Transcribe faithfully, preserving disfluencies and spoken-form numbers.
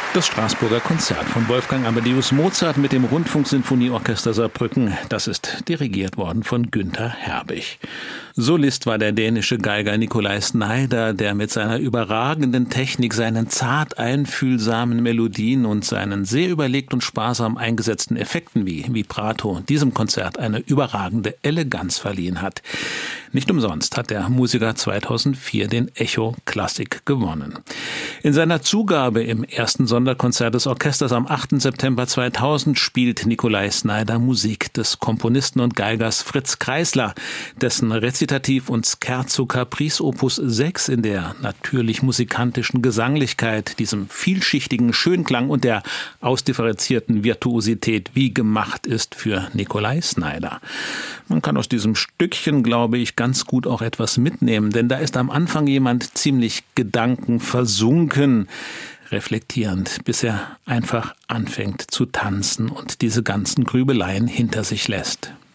Das Straßburger Konzert von Wolfgang Amadeus Mozart mit dem Rundfunksinfonieorchester Saarbrücken, das ist dirigiert worden von Günther Herbig. Solist war der dänische Geiger Nikolaj Znaider, der mit seiner überragenden Technik, seinen zart einfühlsamen Melodien und seinen sehr überlegt und sparsam eingesetzten Effekten wie Vibrato diesem Konzert eine überragende Eleganz verliehen hat. Nicht umsonst hat der Musiker zweitausendvier den Echo Klassik gewonnen. In seiner Zugabe im ersten Sonderkonzert des Orchesters am achten September zweitausend spielt Nikolaj Znaider Musik des Komponisten und Geigers Fritz Kreisler, dessen Rezitativ und Scherzo Caprice Opus sechs in der natürlich musikantischen Gesanglichkeit, diesem vielschichtigen Schönklang und der ausdifferenzierten Virtuosität wie gemacht ist für Nikolaj Znaider. Man kann aus diesem Stückchen, glaube ich, ganz gut auch etwas mitnehmen, denn da ist am Anfang jemand ziemlich gedankenversunken, reflektierend, bis er einfach anfängt zu tanzen und diese ganzen Grübeleien hinter sich lässt.